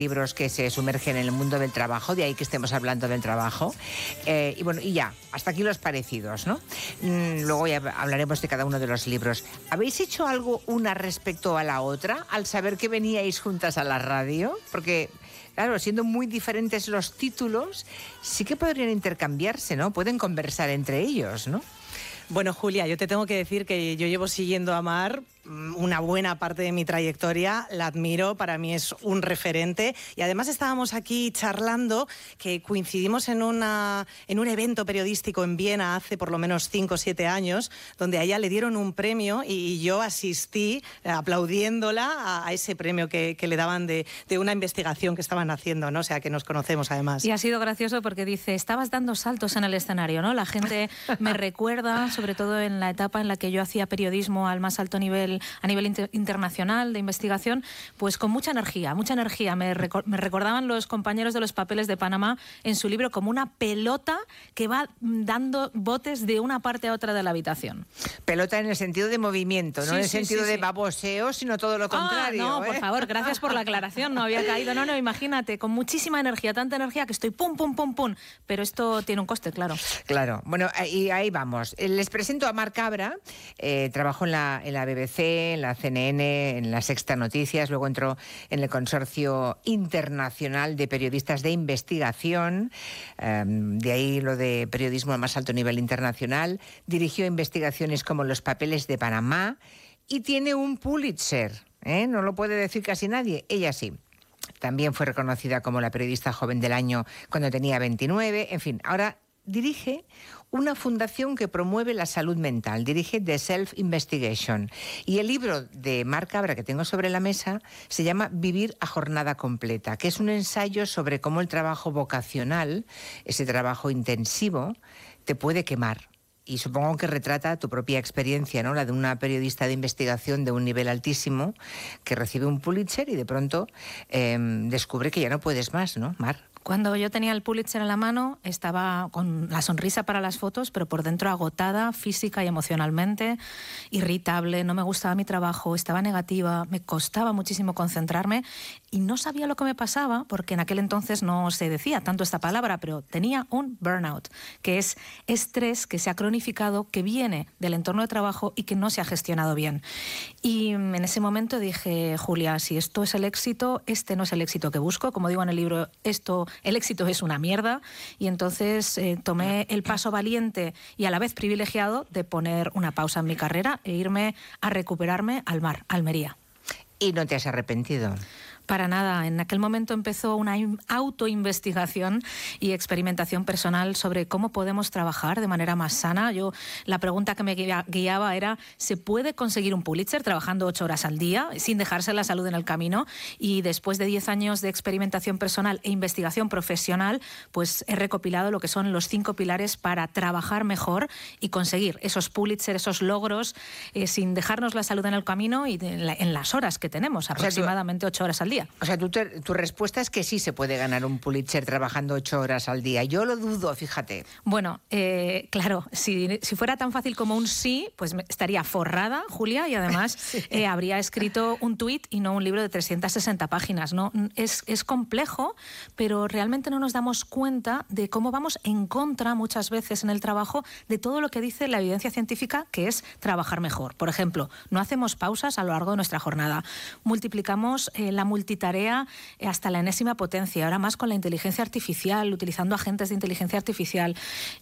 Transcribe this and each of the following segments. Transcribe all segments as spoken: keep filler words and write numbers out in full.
libros que se sumergen en el mundo del trabajo, de ahí que estemos hablando del trabajo. Eh, y bueno, y ya, hasta aquí los parecidos, ¿no? Mm, luego ya hablaremos de cada uno de los libros. ¿Habéis hecho algo una respecto a la otra al saber que veníais juntas a la radio? Porque, claro, siendo muy diferentes los títulos, sí que podrían intercambiarse, ¿no? Pueden conversar entre ellos, ¿no? Bueno, Julia, yo te tengo que decir que yo llevo siguiendo a Mar una buena parte de mi trayectoria, la admiro, para mí es un referente y además estábamos aquí charlando que coincidimos en, una, en un evento periodístico en Viena hace por lo menos cinco o siete años, donde a ella le dieron un premio y yo asistí aplaudiéndola a, a ese premio que, que le daban de, de una investigación que estaban haciendo, ¿no? O sea, que nos conocemos además. Y ha sido gracioso porque dice, estabas dando saltos en el escenario, ¿no? La gente me recuerda, sobre todo en la etapa en la que yo hacía periodismo al más alto nivel, a nivel inter internacional de investigación, pues con mucha energía, mucha energía. Me, reco me recordaban los compañeros de los papeles de Panamá en su libro como una pelota que va dando botes de una parte a otra de la habitación. Pelota en el sentido de movimiento, no sí, en el sí, sentido sí, de sí. baboseo, sino todo lo contrario. Ah, no, ¿eh? por favor, gracias por la aclaración, no había caído. No, no, imagínate, con muchísima energía, tanta energía que estoy pum, pum, pum, pum. Pero esto tiene un coste, claro. Claro, bueno, y ahí vamos. Les presento a Mar Cabra, eh, trabajó en la, en la B B C, en la C N N, en la Sexta Noticias, luego entró en el Consorcio Internacional de Periodistas de Investigación, eh, de ahí lo de periodismo al más alto nivel internacional, dirigió investigaciones como Los Papeles de Panamá y tiene un Pulitzer, ¿eh? No lo puede decir casi nadie, ella sí. También fue reconocida como la periodista joven del año cuando tenía veintinueve, en fin, ahora dirige una fundación que promueve la salud mental, dirige The Self Investigation. Y el libro de Mar Cabra que tengo sobre la mesa se llama Vivir a jornada completa, que es un ensayo sobre cómo el trabajo vocacional, ese trabajo intensivo, te puede quemar. Y supongo que retrata tu propia experiencia, ¿no? La de una periodista de investigación de un nivel altísimo que recibe un Pulitzer y de pronto eh, descubre que ya no puedes más, ¿no, Mar? Cuando yo tenía el Pulitzer en la mano, estaba con la sonrisa para las fotos, pero por dentro agotada física y emocionalmente, irritable, no me gustaba mi trabajo, estaba negativa, me costaba muchísimo concentrarme y no sabía lo que me pasaba, porque en aquel entonces no se decía tanto esta palabra, pero tenía un burnout, que es estrés que se ha cronificado, que viene del entorno de trabajo y que no se ha gestionado bien. Y en ese momento dije, Julia, si esto es el éxito, este no es el éxito que busco. Como digo en el libro, esto... el éxito es una mierda, y entonces eh, tomé el paso valiente y a la vez privilegiado de poner una pausa en mi carrera e irme a recuperarme al mar, a Almería. ¿Y no te has arrepentido? Para nada. En aquel momento empezó una autoinvestigación y experimentación personal sobre cómo podemos trabajar de manera más sana. Yo, la pregunta que me guiaba era, ¿se puede conseguir un Pulitzer trabajando ocho horas al día sin dejarse la salud en el camino? Y después de diez años de experimentación personal e investigación profesional, pues he recopilado lo que son los cinco pilares para trabajar mejor y conseguir esos Pulitzer, esos logros, eh, sin dejarnos la salud en el camino y en, la, en las horas que tenemos, aproximadamente ocho horas al día. O sea, tu, tu respuesta es que sí se puede ganar un Pulitzer trabajando ocho horas al día. Yo lo dudo, fíjate. Bueno, eh, claro, si, si fuera tan fácil como un sí, pues estaría forrada, Julia, y además sí. eh, habría escrito un tuit y no un libro de trescientas sesenta páginas, ¿no? Es, es complejo, pero realmente no nos damos cuenta de cómo vamos en contra muchas veces en el trabajo de todo lo que dice la evidencia científica, que es trabajar mejor. Por ejemplo, no hacemos pausas a lo largo de nuestra jornada. Multiplicamos eh, la multitarea hasta la enésima potencia, ahora más con la inteligencia artificial, utilizando agentes de inteligencia artificial.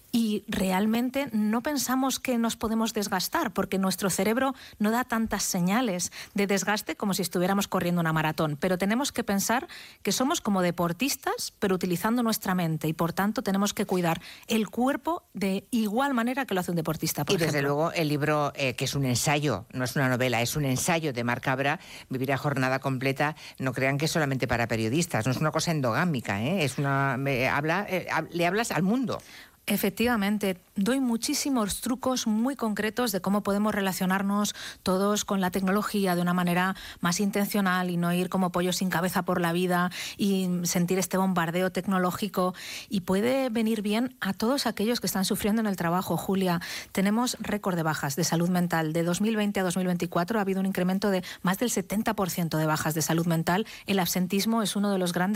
Y realmente no pensamos que nos podemos desgastar, porque nuestro cerebro no da tantas señales de desgaste como si estuviéramos corriendo una maratón. Pero tenemos que pensar que somos como deportistas, pero utilizando nuestra mente, y por tanto tenemos que cuidar el cuerpo de igual manera que lo hace un deportista, por Y desde ejemplo. luego el libro, eh, que es un ensayo, no es una novela, es un ensayo de Mar Cabra, Vivir a jornada completa, no crean que es solamente para periodistas, no es una cosa endogámica, ¿eh? Es una, me habla, eh, le hablas al mundo. Efectivamente, doy muchísimos trucos muy concretos de cómo podemos relacionarnos todos con la tecnología de una manera más intencional y no ir como pollos sin cabeza por la vida y sentir este bombardeo tecnológico. Y puede venir bien a todos aquellos que están sufriendo en el trabajo, Julia. Tenemos récord de bajas de salud mental. De dos mil veinte a dos mil veinticuatro ha habido un incremento de más del setenta por ciento de bajas de salud mental. El absentismo es uno de los grandes